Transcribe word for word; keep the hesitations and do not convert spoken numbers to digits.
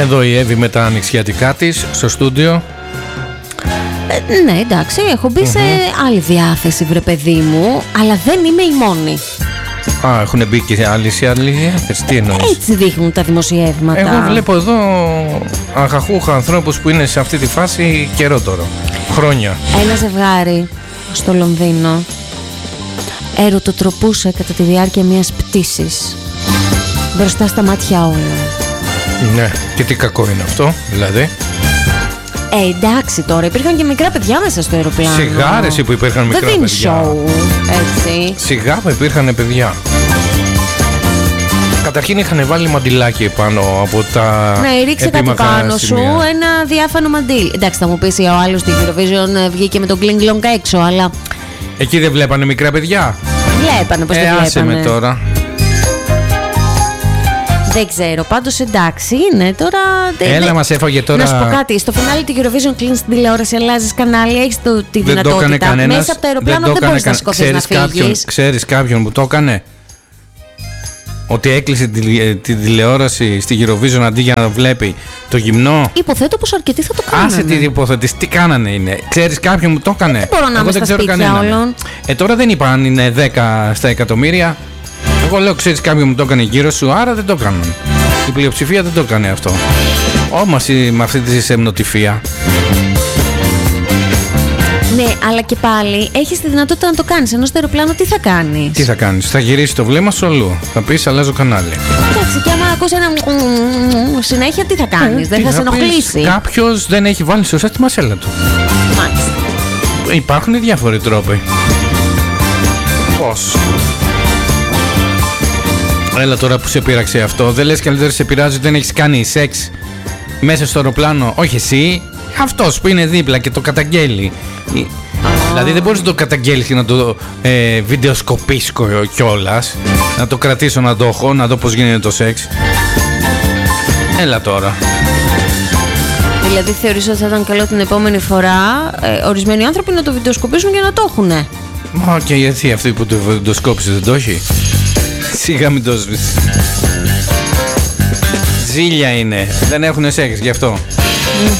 Εδώ η Εύη με τα ανοιξιατικά της στο στούντιο. Ε, ναι, εντάξει, έχω μπει mm-hmm. σε άλλη διάθεση, βρε παιδί μου, αλλά δεν είμαι η μόνη. Α, έχουν μπει και άλλοι σε άλλη διάθεση, τι εννοείς? Έτσι δείχνουν τα δημοσιεύματα. Εγώ βλέπω εδώ αχαχούχα ανθρώπους που είναι σε αυτή τη φάση καιρό τώρα, χρόνια. Ένα ζευγάρι στο Λονδίνο ερωτοτροπούσε κατά τη διάρκεια μιας πτήσης μπροστά στα μάτια όλων. Ναι, και τι κακό είναι αυτό, δηλαδή? Ε, εντάξει τώρα, υπήρχαν και μικρά παιδιά μέσα στο αεροπλάνο. Σιγάρες που υπήρχαν μικρά δεν παιδιά. Show, έτσι. Σιγά που υπήρχαν παιδιά. Καταρχήν είχαν βάλει μαντιλάκι πάνω από τα. Ναι, ρίξε κάτι πάνω σημεία. σου, ένα διάφανο μαντίλ. Εντάξει, θα μου πεις ο άλλος στην Eurovision βγήκε με τον Kling Long έξω, αλλά. Εκεί δεν βλέπανε μικρά παιδιά. Βλέπανε, πώς ε, δεν βλέπανε. Άσε με τώρα. Δεν ξέρω, πάντως εντάξει είναι τώρα. Έλα, δε... μας έφαγε τώρα. Να σου πω κάτι, στο φινάλι του Eurovision κλείνεις την τηλεόραση, αλλάζεις κανάλι, έχεις το, τη δεν δυνατότητα. Το μέσα από το αεροπλάνο δεν, δεν μπορείς κα... να σηκωθείς να φύγεις. Κάποιον, ξέρεις κάποιον που το έκανε? Ότι έκλεισε τη, τη τηλεόραση στη Eurovision αντί για να βλέπει το γυμνό. Υποθέτω πως αρκετοί θα το κάνανε. Άσε τι υποθέτεις, τι κάνανε είναι. Ξέρεις κάποιον που το έκανε? Δεν μπορώ να είμαι στα σπίτια όλων. Ε, τώρα δεν είπα αν είναι δέκα στα εκατομμύρια. Εγώ λέω, ξέρεις κάποιον που το έκανε γύρω σου, άρα δεν το έκαναν. Η πλειοψηφία δεν το έκανε αυτό. Όμως με αυτή τη σεμνοτυφία. Ναι, αλλά και πάλι έχεις τη δυνατότητα να το κάνεις. Ενώ στο αεροπλάνο τι θα κάνεις? Τι θα κάνεις? Θα γυρίσει το βλέμμα σου αλλού. Θα πεις αλλάζω κανάλι. Εντάξει, και άμα ακούσει ένα συνέχεια τι θα κάνεις? Ε, δεν θα σε ενοχλήσει? Κάποιος δεν έχει βάλει σωστά τη μασέλα του. Μάλιστα. Υπάρχουν διάφοροι τρόποι. Πώς? Έλα τώρα που σε πείραξε αυτό. Δεν λες καλύτερα σε πειράζει ότι δεν έχεις κάνει σεξ μέσα στο αεροπλάνο? Όχι εσύ, αυτός που είναι δίπλα και το καταγγέλει. Oh. Δηλαδή δεν μπορείς να το καταγγέλεις και να το ε, βιντεοσκοπήσεις κιόλας. Να το κρατήσω να το έχω, να δω πώς γίνεται το σεξ. Έλα τώρα. Δηλαδή θεωρείς ότι θα ήταν καλό την επόμενη φορά ε, ορισμένοι άνθρωποι να το βιντεοσκοπήσουν και να το έχουνε? Μα και γιατί αυτοί που το βιντεοσκόπησε δεν το έχει? Σιγά μην το σβήσεις. Ζήλια είναι. Δεν έχουν σεξ γι' αυτό. Mm.